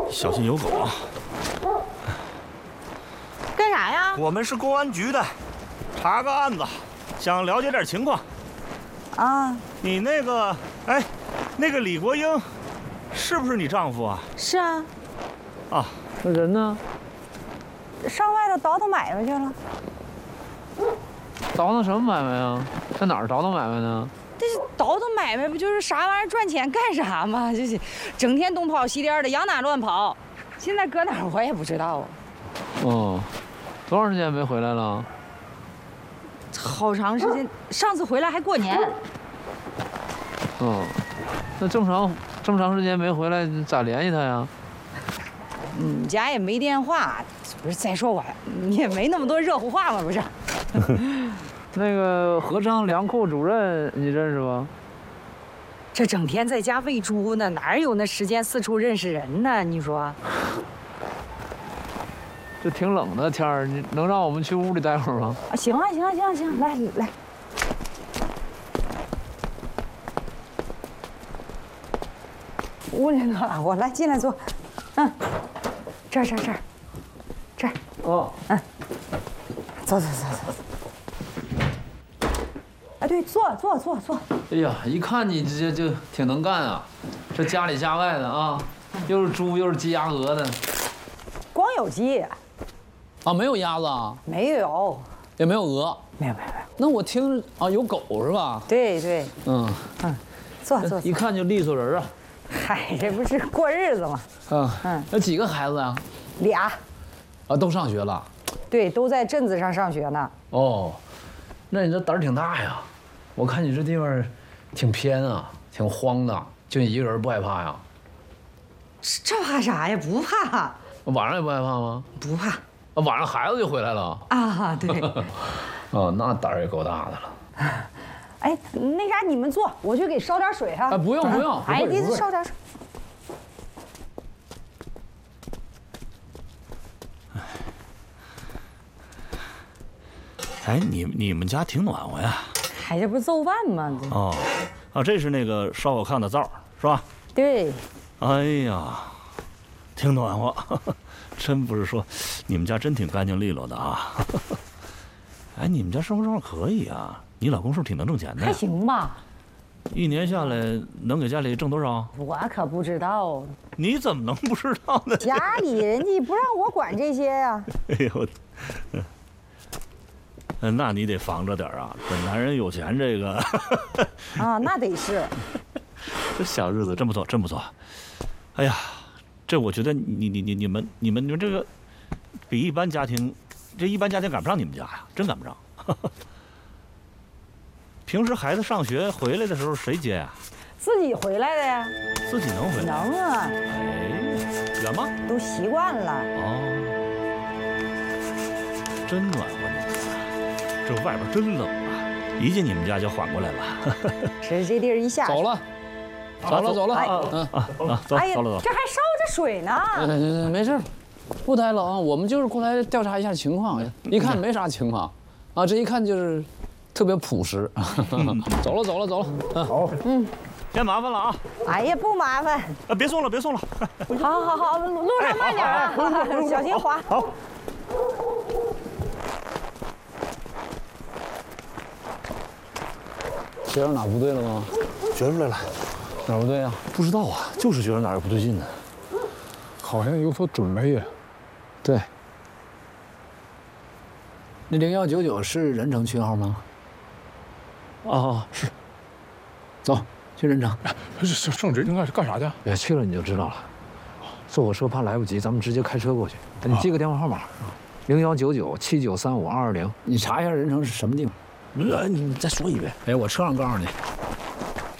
小心有狗啊！ 干啥呀？ 我们是公安局的，查个案子，想了解点情况。 啊， 你那个，哎，那个李国英，是不是你丈夫啊？ 是啊。 啊， 那人呢？ 上外头倒腾买卖去了。 倒腾什么买卖啊？在哪儿倒腾买卖呢？ 这是倒腾买卖，不就是啥玩意儿赚钱干啥吗？就是整天东跑西颠的，往哪乱跑。现在搁哪儿我也不知道啊。 哦，多长时间没回来了？ 好长时间，上次回来还过年。 哦，那这么长时间没回来，咋联系他呀？ 家也没电话，不是？再说我你也没那么多热乎话嘛，不是？ 那个合昌粮库主任你认识吧？ 这整天在家喂猪呢，哪有那时间四处认识人呢？你说？ 这挺冷的天儿，你能让我们去屋里待会儿吗？ 啊，行啊，行啊，行啊，行，来来。屋里暖和，来进来坐。这儿。 哦， 走。哎，对，坐。 哎呀，一看你这就挺能干啊，这家里家外的啊，又是猪又是鸡鸭鹅的。 光有鸡， 啊，没有鸭子啊？ 没有， 也没有鹅？ 没有。 那我听啊，有狗是吧？ 对。坐。 一看就利索人啊。 嗨，这不是过日子吗？ 有几个孩子呀？ 俩。 啊，都上学了。 对，都在镇子上上学呢。 哦，那你这胆儿挺大呀！我看你这地方挺偏啊，挺荒的，就你一个人不害怕呀？ 这怕啥呀？不怕。 晚上也不害怕吗？ 不怕。 啊，晚上孩子就回来了。 啊，对。 哦，那胆儿也够大的了。 哎，那啥，你们坐，我去给烧点水哈。 啊，不用。 哎，你烧点水。 哎，你们家挺暖和呀。 哎，这不是奏饭吗？ 这是那个烧火炕的灶，是吧？ 对。 哎呀，挺暖和，真不是说，你们家真挺干净利落的啊。哎，你们家生活状况可以啊，你老公是不是挺能挣钱的呀？ 还行吧。 一年下来能给家里挣多少？ 我可不知道。 你怎么能不知道呢？ 家里人家不让我管这些呀。 哎呦，那你得防着点啊！这男人有钱，这个啊，那得是。 这小日子真不错，真不错。哎呀，这我觉得你们这个比一般家庭，这一般家庭赶不上你们家呀，真赶不上。平时孩子上学回来的时候谁接呀？ 自己回来的呀。 自己能回来？ 能啊。 哎，远吗？ 都习惯了。 哦，真暖和你们家，这外边真冷啊！一进你们家就缓过来了。 是这地儿一下。 走了。走了。 哎呀，这还烧着水呢。 没事，不太冷，我们就是过来调查一下情况，一看没啥情况，啊，这一看就是特别朴实。走了。 好，先麻烦了啊。 哎呀，不麻烦。 别送了。 好，路上慢点啊，小心滑。 好。 学生哪不对了吗？ 觉出来了。 哪不对呀？ 不知道啊，就是觉得哪儿不对劲呢。 好像有所准备呀。 对。那0199是任城区号吗？ 是。 走，去任城。 上任城是干啥去？ 别去了你就知道了。坐火车怕来不及，咱们直接开车过去。你记个电话号码，019979352220。你查一下任城是什么地方？ 你再说一遍。 哎，我车上告诉你。